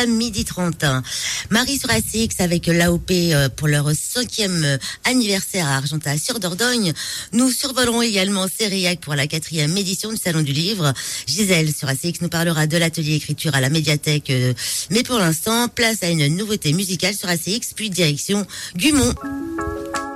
jusqu'à 12h30. Marie sur ACX avec l'AOP pour leur 5e anniversaire à Argentat-sur-Dordogne. Nous survolerons également Sériac pour la 4e édition du Salon du Livre. Gisèle sur ACX nous parlera de l'atelier écriture à la médiathèque. Mais pour l'instant, place à une nouveauté musicale sur ACX, puis direction Gumont.